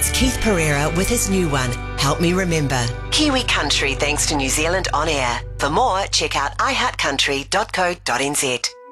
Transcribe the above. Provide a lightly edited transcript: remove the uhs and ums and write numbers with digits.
That's Keith Pereira with his new one, Help Me Remember. Kiwi Country thanks to New Zealand On Air. For more, check out iHeartCountry.co.nz.